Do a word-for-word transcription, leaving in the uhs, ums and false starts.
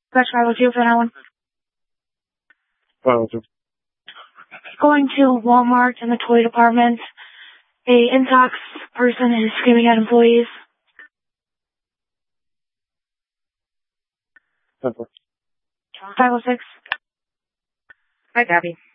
Press five oh two for that one. five oh two. Going to Walmart in the toy department. A intox person is screaming at employees. ten four. five oh six. Hi, Gabby.